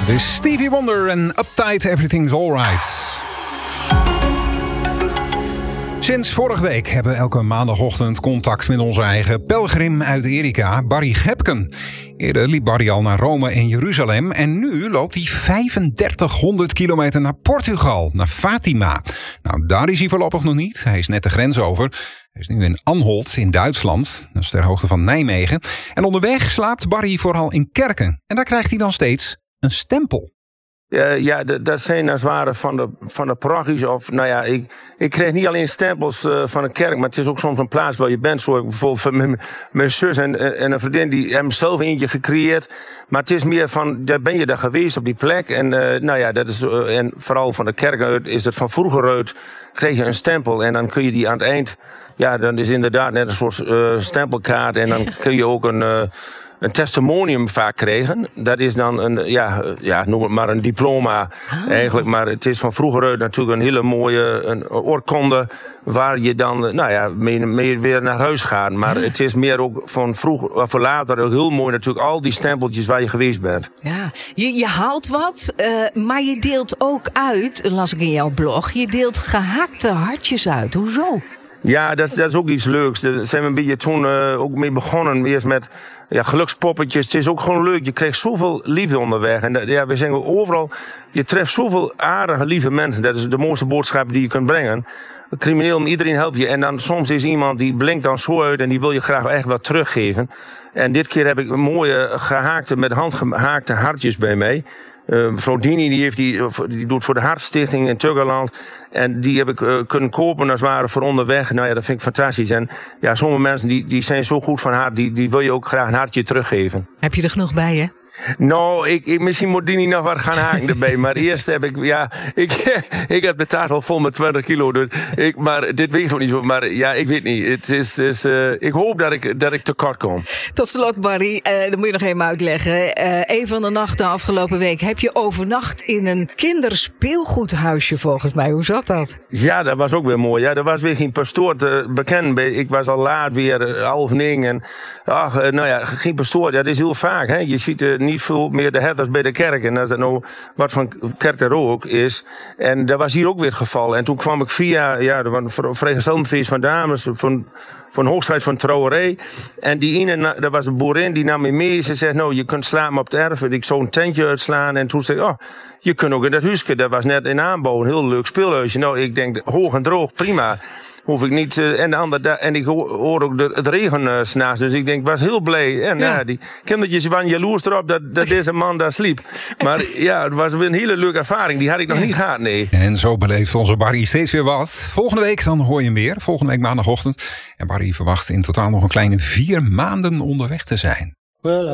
is Stevie Wonder en Uptight Everything's Alright. Sinds vorige week hebben we elke maandagochtend contact met onze eigen pelgrim uit Erika, Barry Gepken. Eerder liep Barry al naar Rome en Jeruzalem en nu loopt hij 3500 kilometer naar Portugal, naar Fatima. Nou, daar is hij voorlopig nog niet. Hij is net de grens over. Hij is nu in Anholt in Duitsland, dat is ter hoogte van Nijmegen. En onderweg slaapt Barry vooral in kerken. En daar krijgt hij dan steeds een stempel. Ja, dat zijn als het ware van de parochies. Of, nou ja, ik kreeg niet alleen stempels van een kerk, maar het is ook soms een plaats waar je bent. Zo bijvoorbeeld van mijn zus en een vriendin, die hebben zelf eentje gecreëerd. Maar het is meer van, daar ben je daar geweest op die plek. En nou ja, dat is, en vooral van de kerk uit is het van vroeger uit, kreeg je een stempel. En dan kun je die aan het eind, ja, dan is inderdaad net een soort stempelkaart. En dan kun je ook een testimonium vaak kregen. Dat is dan een, noem het maar een diploma eigenlijk. Maar het is van vroeger uit natuurlijk een hele mooie een oorkonde waar je dan, mee weer naar huis gaat. Maar het is meer ook van vroeger, of later ook heel mooi natuurlijk al die stempeltjes waar je geweest bent. Ja, je haalt wat, maar je deelt ook uit, las ik in jouw blog, je deelt gehaakte hartjes uit. Hoezo? Ja, dat is ook iets leuks. Daar zijn we een beetje toen ook mee begonnen. Eerst met gelukspoppetjes. Het is ook gewoon leuk. Je krijgt zoveel liefde onderweg. En we zijn ook overal. Je treft zoveel aardige, lieve mensen. Dat is de mooiste boodschap die je kunt brengen. Crimineel, iedereen helpt je. En dan soms is iemand die blinkt dan zo uit en die wil je graag echt wat teruggeven. En dit keer heb ik een mooie gehaakte, met handgehaakte hartjes bij mij. Mevrouw Dini die doet voor de Hartstichting in Turgeland. En die heb ik kunnen kopen als het ware voor onderweg. Nou ja, dat vind ik fantastisch. En ja, sommige mensen die zijn zo goed van hart. Die wil je ook graag een hartje teruggeven. Heb je er genoeg bij, hè? Nou, misschien moet Dini nog wat gaan haken erbij. Maar eerst heb ik heb de taart al vol met 20 kilo. Dus maar dit weet ik nog niet zo. Maar ja, ik weet niet. Ik hoop dat ik tekort kom. Tot slot, Barry, dat moet je nog even uitleggen. Een van de nachten afgelopen week heb je overnacht in een kinderspeelgoedhuisje volgens mij. Hoe zat dat? Ja, dat was ook weer mooi. Ja, er was weer geen pastoor te bekennen. Ik was al laat weer, 8:30. En geen pastoor. Ja, dat is heel vaak. Hè. Je ziet niet veel meer de herders bij de kerk. En als dat nou wat van kerk er ook is. En dat was hier ook weer het geval. En toen kwam ik via een vrijgezellenfeest van dames van hoogstrijd van trouwerij. En die ene, dat was een boerin, die nam me mee. Ze zegt, nou, je kunt slapen op het erf. Ik zou een tentje uitslaan. En toen zei ik, je kunt ook in dat huisje. Dat was net in aanbouw, een heel leuk speelhuisje. Nou, ik denk, hoog en droog, prima. Hoef ik niet. En ik hoor ook het regen s'nachts. Dus ik denk, was heel blij. En die kindertjes waren jaloers erop dat deze man daar sliep. Maar ja, het was weer een hele leuke ervaring. Die had ik nog niet gehad, nee. En zo beleeft onze Barry steeds weer wat. Volgende week dan hoor je hem weer. Volgende week maandagochtend. En Barry verwacht in totaal nog een kleine 4 maanden onderweg te zijn.